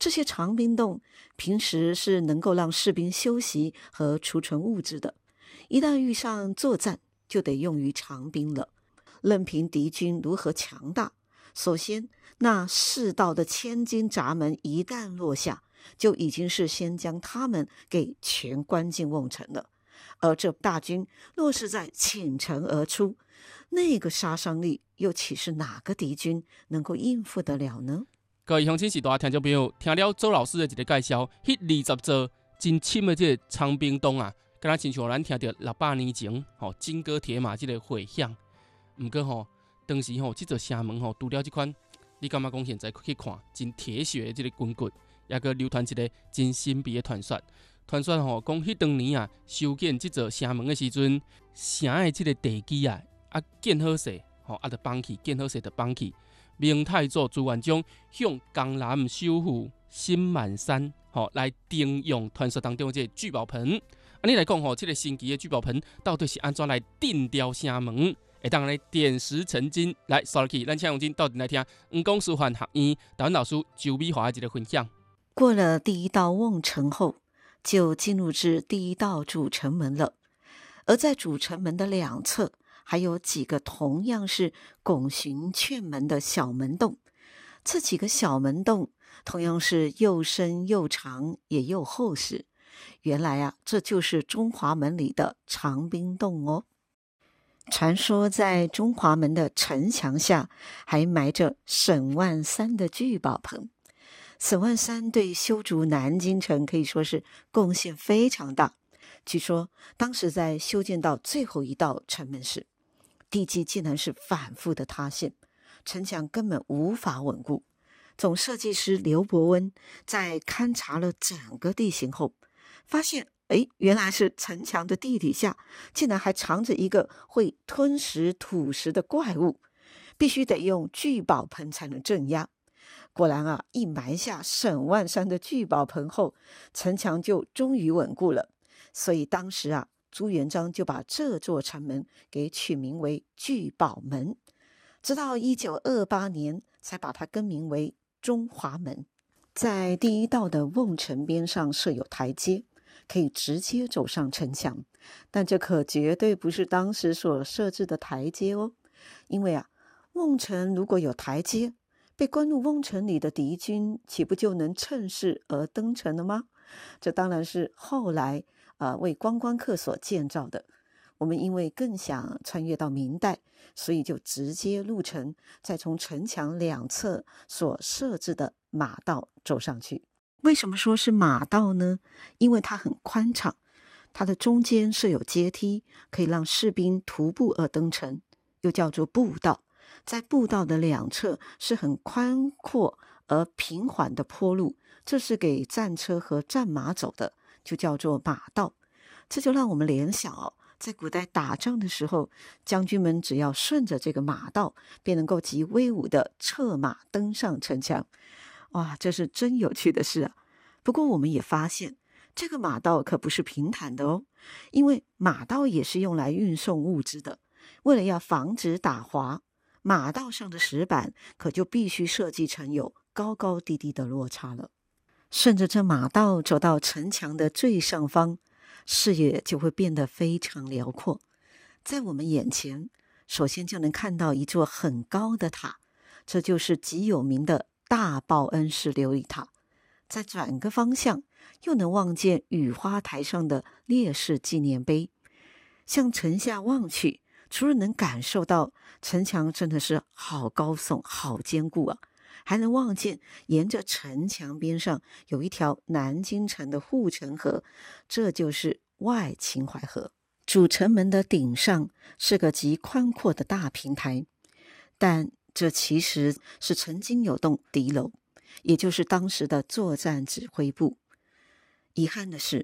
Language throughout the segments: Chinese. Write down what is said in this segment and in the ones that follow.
这些长兵洞平时是能够让士兵休息和储存物资的，一旦遇上作战，就得用于长兵了。任凭敌军如何强大，首先那4道的千斤闸门一旦落下，就已经是先将他们给全关进瓮城了。而这大军若是在倾城而出，那个杀伤力又岂是哪个敌军能够应付得了呢？ 各位乡亲时代听众朋友，听了周老师的一个介绍，迄20座真深的这个长兵洞啊，敢若亲像咱听到600年前金戈铁马这个回响。不过当时这座城门除了这款，你感觉讲现在去看真铁血的这个筋骨，也个流传一个真神秘的传说。传说讲迄当年啊，修建这座城门的时阵，城的这个地基啊建好势，就放弃，建好势就放弃。明太祖朱元璋向江南首富辛满山来征用传说当中的这个聚宝盆。你来讲这个神奇的聚宝盆到底是安怎来定雕城门？会当来点石成金。来，刷落去，咱请用金到底来听黄光师范学院导演老师周美华的一个分享。 过了第1道瓮城后，就进入至第1道主城门了。而在主城门的2侧，还有几个同样是拱形券门的小门洞。这几个小门洞同样是又深又长，也又厚实。原来啊，这就是中华门里的长兵洞哦。传说在中华门的城墙下还埋着沈万三的聚宝盆。沈万三对修筑南京城可以说是贡献非常大。据说当时在修建到最后1道城门时，地基竟然是反复的塌陷，城墙根本无法稳固。总设计师刘伯温在勘察了整个地形后，发现原来是城墙的地底下竟然还藏着一个会吞食土石的怪物，必须得用聚宝盆才能镇压。果然啊，一埋下沈万三的聚宝盆后，城墙就终于稳固了。所以当时啊，朱元璋就把这座城门给取名为聚宝门，直到1928年才把它更名为中华门。在第1道的瓮城边上设有台阶，可以直接走上城墙，但这可绝对不是当时所设置的台阶哦。因为啊，瓮城如果有台阶，被关入瓮城里的敌军岂不就能趁势而登城了吗？这当然是后来为观光客所建造的。我们因为更想穿越到明代，所以就直接入城，再从城墙2侧所设置的马道走上去。为什么说是马道呢？因为它很宽敞，它的中间设有阶梯，可以让士兵徒步而登城，又叫做步道。在步道的2侧是很宽阔而平缓的坡路，这是给战车和战马走的，就叫做马道。这就让我们联想在古代打仗的时候，将军们只要顺着这个马道，便能够极威武的策马登上城墙。哇，这是真有趣的事啊！不过我们也发现，这个马道可不是平坦的哦，因为马道也是用来运送物资的。为了要防止打滑，马道上的石板可就必须设计成有高高低低的落差了。顺着这马道走到城墙的最上方，视野就会变得非常辽阔。在我们眼前，首先就能看到一座很高的塔，这就是极有名的大报恩式琉璃塔。再转个方向，又能望见雨花台上的烈士纪念碑。向城下望去，除了能感受到城墙真的是好高耸、好坚固啊，还能望见沿着城墙边上有一条南京城的护城河，这就是外秦淮河。主城门的顶上是个极宽阔的大平台，但这其实是曾经有栋敌楼，也就是当时的作战指挥部。遗憾的是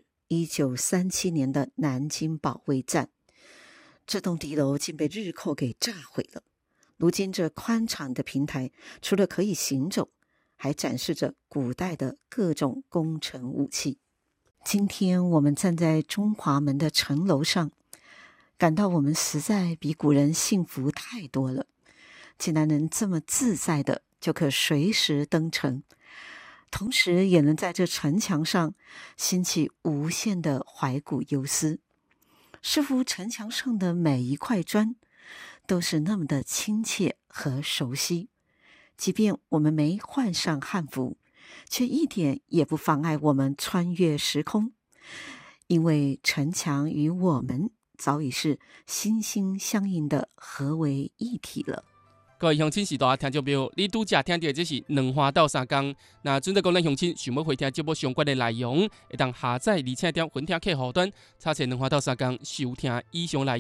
1937年的南京保卫战，这栋敌楼竟被日寇给炸毁了。如今这宽敞的平台除了可以行走，还展示着古代的各种工程武器。今天我们站在中华门的城楼上，感到我们实在比古人幸福太多了，竟然能这么自在的就可随时登城。 同时也能在这城墙上兴起无限的怀古忧思。似乎城墙上的每一块砖都是那么的亲切和熟悉，即便我们没换上汉服，却一点也不妨碍我们穿越时空，因为城墙与我们早已是心心相印的合为一体了。 各位乡亲时代听众朋友，你拄则听到这是两花斗三工。那准则讲咱乡亲想要回听节目相关的内容，会当下载而且点分听客户端，查询两花斗三工收听以上内容。